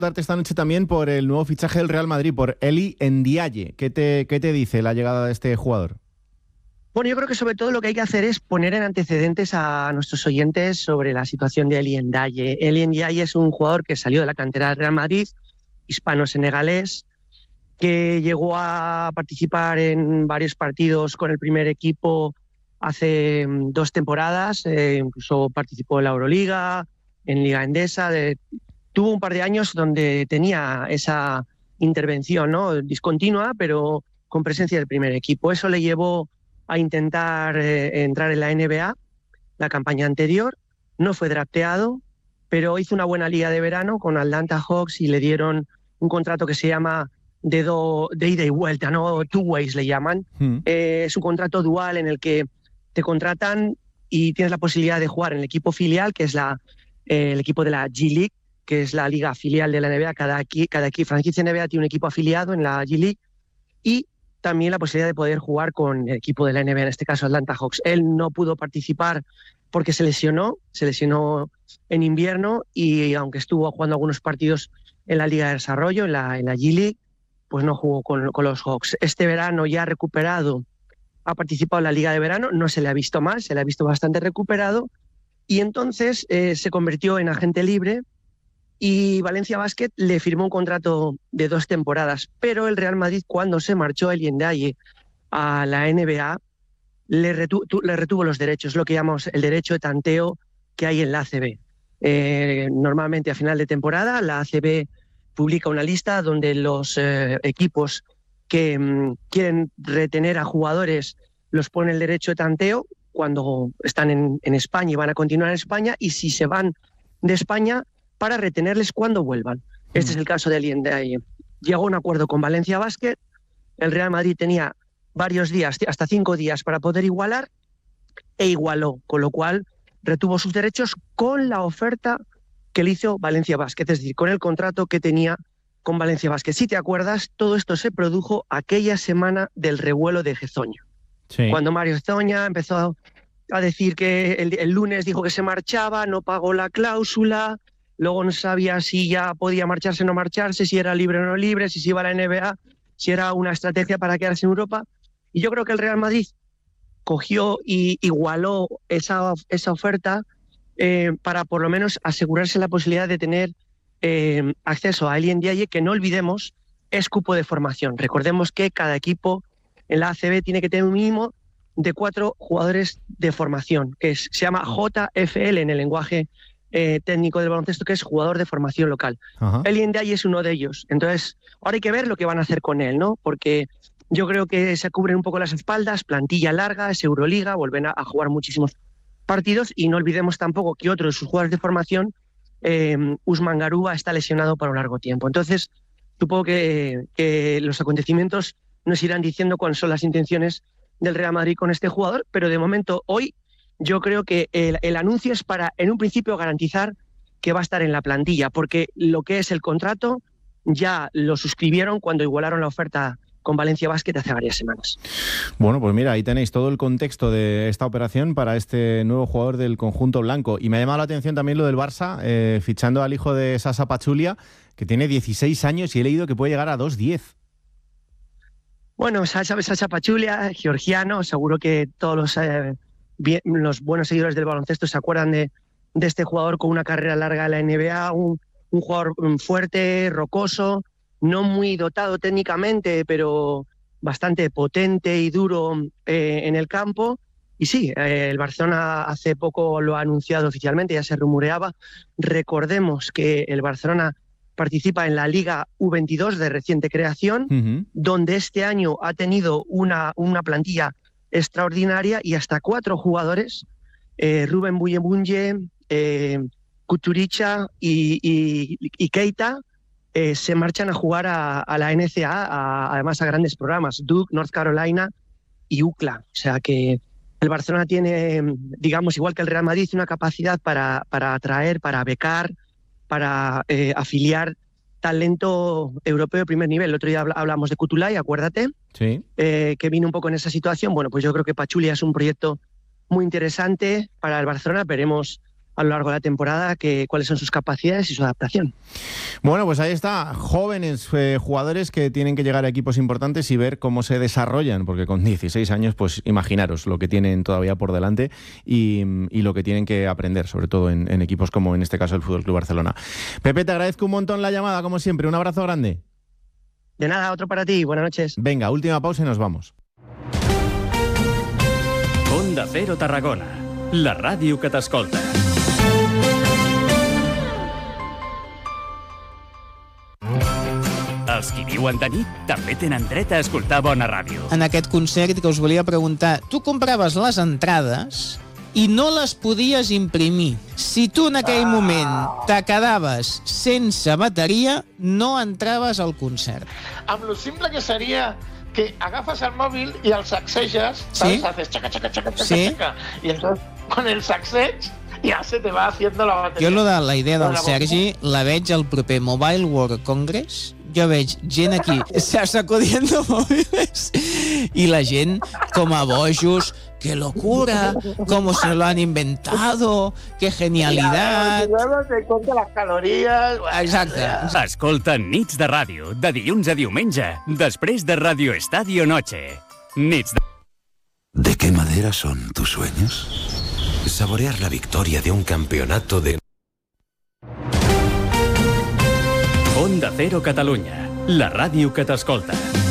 Darte esta noche también por el nuevo fichaje del Real Madrid, por Eli Ndiaye. ¿Qué te dice la llegada de este jugador? Bueno, yo creo que sobre todo lo que hay que hacer es poner en antecedentes a nuestros oyentes sobre la situación de Eli Ndiaye. Eli Ndiaye es un jugador que salió de la cantera del Real Madrid, hispano-senegalés, que llegó a participar en varios partidos con el primer equipo hace 2 temporadas, incluso participó en la Euroliga, en Liga Endesa. Tuvo un par de años donde tenía esa intervención, ¿no?, discontinua, pero con presencia del primer equipo. Eso le llevó a intentar entrar en la NBA la campaña anterior. No fue drafteado, pero hizo una buena liga de verano con Atlanta Hawks y le dieron un contrato que se llama de ida y vuelta, ¿no? Two ways le llaman. Es un contrato dual en el que te contratan y tienes la posibilidad de jugar en el equipo filial, que es el equipo de la G-League, que es la liga filial de la NBA. Cada franquicia NBA tiene un equipo afiliado en la G-League, y también la posibilidad de poder jugar con el equipo de la NBA, en este caso Atlanta Hawks. Él no pudo participar porque se lesionó en invierno, y aunque estuvo jugando algunos partidos en la Liga de Desarrollo, en la G-League, pues no jugó con los Hawks. Este verano ya ha recuperado, ha participado en la Liga de Verano, no se le ha visto mal, se le ha visto bastante recuperado, y entonces se convirtió en agente libre, y Valencia Basket le firmó un contrato de 2 temporadas, pero el Real Madrid, cuando se marchó Eli Ndiaye a la NBA, le retuvo los derechos, lo que llamamos el derecho de tanteo que hay en la ACB. Normalmente a final de temporada la ACB publica una lista donde los equipos que quieren retener a jugadores los ponen el derecho de tanteo cuando están en España y van a continuar en España, y si se van de España, para retenerles cuando vuelvan. Este es el caso de Eli Ndiaye. Llegó a un acuerdo con Valencia Basket, el Real Madrid tenía varios días, hasta 5 días, para poder igualar, e igualó, con lo cual retuvo sus derechos con la oferta que le hizo Valencia Basket, es decir, con el contrato que tenía con Valencia Basket. Si te acuerdas, todo esto se produjo aquella semana del revuelo de Hezonja. Sí. Cuando Mario Hezonja empezó a decir que el lunes dijo que se marchaba, no pagó la cláusula, luego no sabía si ya podía marcharse o no marcharse, si era libre o no libre, si se iba a la NBA, si era una estrategia para quedarse en Europa. Y yo creo que el Real Madrid cogió y igualó esa oferta para por lo menos asegurarse la posibilidad de tener acceso a Eli Ndiaye, que no olvidemos es cupo de formación. Recordemos que cada equipo en la ACB tiene que tener un mínimo de 4 jugadores de formación, que se llama JFL en el lenguaje técnico del baloncesto, que es jugador de formación local. Eli Ndiaye es uno de ellos. Entonces, ahora hay que ver lo que van a hacer con él, ¿no? Porque yo creo que se cubren un poco las espaldas, plantilla larga, es Euroliga, vuelven a jugar muchísimos partidos, y no olvidemos tampoco que otro de sus jugadores de formación, Usman Garuba, está lesionado por un largo tiempo. Entonces, supongo que los acontecimientos nos irán diciendo cuáles son las intenciones del Real Madrid con este jugador, pero de momento hoy yo creo que el anuncio es para, en un principio, garantizar que va a estar en la plantilla, porque lo que es el contrato ya lo suscribieron cuando igualaron la oferta con Valencia Basket hace varias semanas. Bueno, pues mira, ahí tenéis todo el contexto de esta operación para este nuevo jugador del conjunto blanco. Y me ha llamado la atención también lo del Barça, fichando al hijo de Sasa Pachulia, que tiene 16 años, y he leído que puede llegar a 2'10". Bueno, Sasa Pachulia, georgiano, seguro que todos los buenos seguidores del baloncesto se acuerdan de este jugador con una carrera larga en la NBA, un jugador fuerte, rocoso, no muy dotado técnicamente, pero bastante potente y duro en el campo. Y sí, el Barcelona hace poco lo ha anunciado oficialmente, ya se rumoreaba. Recordemos que el Barcelona participa en la Liga U22 de reciente creación, donde este año ha tenido una plantilla extraordinaria y hasta 4 jugadores, Rubén Buye, Kuturicha y Keita, se marchan a jugar a la NCAA, además a grandes programas, Duke, North Carolina y UCLA. O sea que el Barcelona tiene, digamos, igual que el Real Madrid, una capacidad para atraer, para becar, para afiliar talento europeo de primer nivel. El otro día hablamos de Kutulay, acuérdate, sí. Que vino un poco en esa situación. Bueno, pues yo creo que Pachulia es un proyecto muy interesante para el Barcelona. Veremos a lo largo de la temporada cuáles son sus capacidades y su adaptación. Bueno, pues ahí está, jóvenes jugadores que tienen que llegar a equipos importantes y ver cómo se desarrollan, porque con 16 años, pues imaginaros lo que tienen todavía por delante y lo que tienen que aprender, sobre todo en equipos como en este caso el FC Barcelona. Pepe, te agradezco un montón la llamada, como siempre, un abrazo grande. De nada, otro para ti, buenas noches. Venga, última pausa y nos vamos. Onda Cero Tarragona, la ràdio que t'escolta. Els qui viuen de nit també tenen dret a escoltar bona ràdio. En aquest concert que us volia preguntar, tu compraves les entrades i no les podies imprimir. Si tu en aquell moment te quedaves sense bateria, no entraves al concert. Amb lo simple que seria que agafes el móvil y el sacsejas, ¿sabes? ¿Sí? Haces chaca, chaca, chaca, chaca, ¿Sí? chaca. Y entonces con el sacsej ya se te va haciendo la batería. Jo la idea del Sergi la veig al proper Mobile World Congress. Jo veig gent aquí sacudiendo mòbils i la gent com a bojos. ¡Qué locura! ¿Cómo se lo han inventado? ¡Qué genialidad! Luego te cuenta las calorías. Exacte. Escolta Nits de Ràdio, de dilluns a diumenge, després de Radio Estadio Noche. Nits de... ¿De qué madera son tus sueños? Saborear la victoria de un campeonato de... Onda Cero Catalunya, la ràdio que t'escolta.